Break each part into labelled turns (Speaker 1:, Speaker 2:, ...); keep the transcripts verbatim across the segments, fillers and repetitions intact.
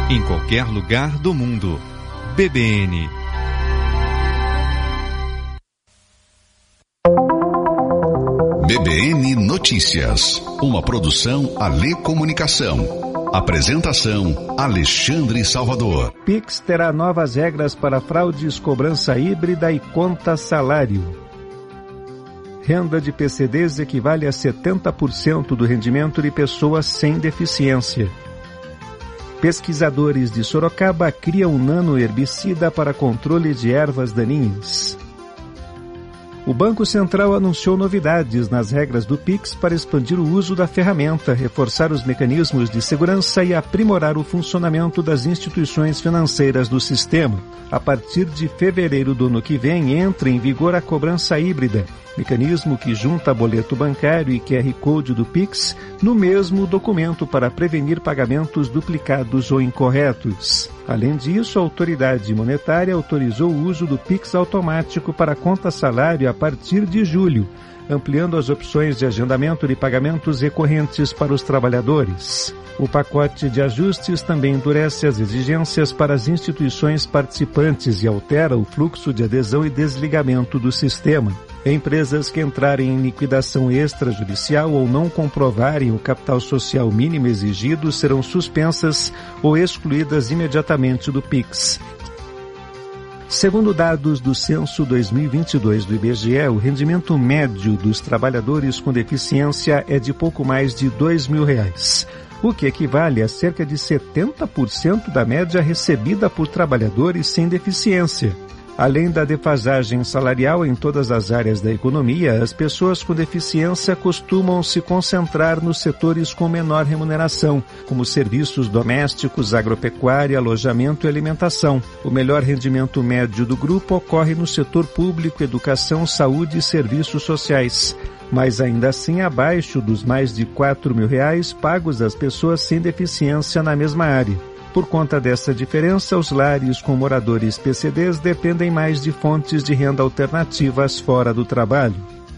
Speaker 1: em qualquer lugar do mundo. B B N.
Speaker 2: B B N Notícias, uma produção Alê Comunicação. Apresentação Alexandre Salvador.
Speaker 3: Pix terá novas regras para fraudes, cobrança híbrida e conta salário. Renda de P C Ds equivale a setenta por cento do rendimento de pessoas sem deficiência. Pesquisadores de Sorocaba criam um nanoherbicida para controle de ervas daninhas. O Banco Central anunciou novidades nas regras do Pix para expandir o uso da ferramenta, reforçar os mecanismos de segurança e aprimorar o funcionamento das instituições financeiras do sistema. A partir de fevereiro do ano que vem, entra em vigor a cobrança híbrida, mecanismo que junta boleto bancário e Q R Code do Pix no mesmo documento para prevenir pagamentos duplicados ou incorretos. Além disso, a autoridade monetária autorizou o uso do Pix automático para conta salário a partir de julho, ampliando as opções de agendamento de pagamentos recorrentes para os trabalhadores. O pacote de ajustes também endurece as exigências para as instituições participantes e altera o fluxo de adesão e desligamento do sistema. Empresas que entrarem em liquidação extrajudicial ou não comprovarem o capital social mínimo exigido serão suspensas ou excluídas imediatamente do Pix. Segundo dados do Censo dois mil e vinte e dois do I B G E, o rendimento médio dos trabalhadores com deficiência é de pouco mais de dois mil reais, o que equivale a cerca de setenta por cento da média recebida por trabalhadores sem deficiência. Além da defasagem salarial em todas as áreas da economia, as pessoas com deficiência costumam se concentrar nos setores com menor remuneração, como serviços domésticos, agropecuária, alojamento e alimentação. O melhor rendimento médio do grupo ocorre no setor público, educação, saúde e serviços sociais, mas ainda assim abaixo dos mais de quatro mil reais pagos às pessoas sem deficiência na mesma área. Por conta dessa diferença, os lares com moradores P C Ds dependem mais de fontes de renda alternativas fora do trabalho.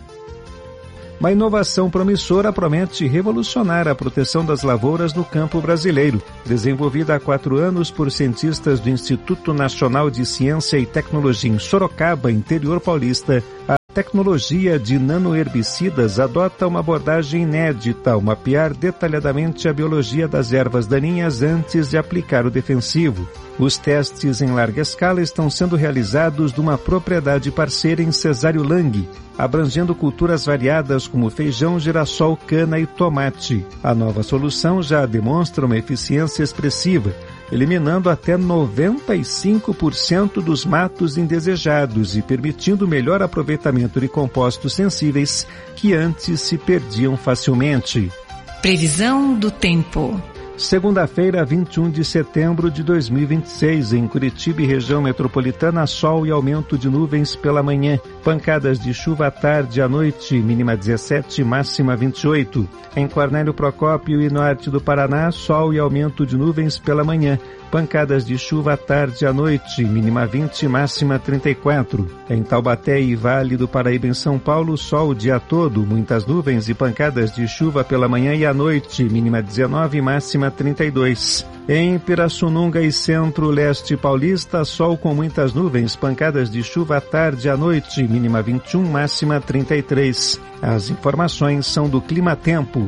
Speaker 3: Uma inovação promissora promete revolucionar a proteção das lavouras no campo brasileiro. Desenvolvida há quatro anos por cientistas do Instituto Nacional de Ciência e Tecnologia em Sorocaba, interior paulista, a tecnologia de nanoherbicidas adota uma abordagem inédita ao mapear detalhadamente a biologia das ervas daninhas antes de aplicar o defensivo. Os testes em larga escala estão sendo realizados numa propriedade parceira em Cesário Lang, abrangendo culturas variadas como feijão, girassol, cana e tomate. A nova solução já demonstra uma eficiência expressiva, eliminando até noventa e cinco por cento dos matos indesejados e permitindo melhor aproveitamento de compostos sensíveis que antes se perdiam facilmente.
Speaker 4: Previsão do tempo.
Speaker 3: Segunda-feira, vinte e um de setembro de dois mil e vinte e seis, em Curitiba e região metropolitana, sol e aumento de nuvens pela manhã. Pancadas de chuva à tarde e à noite, mínima dezessete, máxima vinte e oito. Em Cornélio Procópio e norte do Paraná, sol e aumento de nuvens pela manhã. Pancadas de chuva à tarde e à noite, mínima vinte, máxima trinta e quatro. Em Taubaté e Vale do Paraíba, em São Paulo, sol o dia todo, muitas nuvens e pancadas de chuva pela manhã e à noite, mínima dezenove, máxima trinta e dois. Em Pirassununga e Centro-Leste Paulista, sol com muitas nuvens, pancadas de chuva à tarde e à noite, mínima vinte e um, máxima trinta e três. As informações são do Clima Tempo.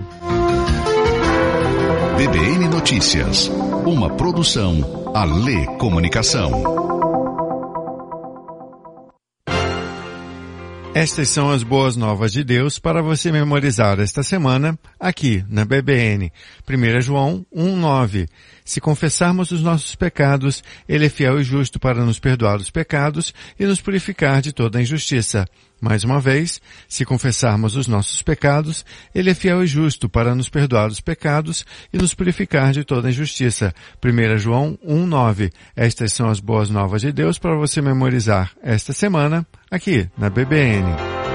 Speaker 2: B B N Notícias, uma produção Alê Comunicação.
Speaker 1: Estas são as boas novas de Deus para você memorizar esta semana aqui na B B N. primeiro João um, nove. Se confessarmos os nossos pecados, Ele é fiel e justo para nos perdoar os pecados e nos purificar de toda a injustiça. Mais uma vez, se confessarmos os nossos pecados, Ele é fiel e justo para nos perdoar os pecados e nos purificar de toda a injustiça. primeiro João um, nove. Estas são as boas novas de Deus para você memorizar esta semana aqui na B B N.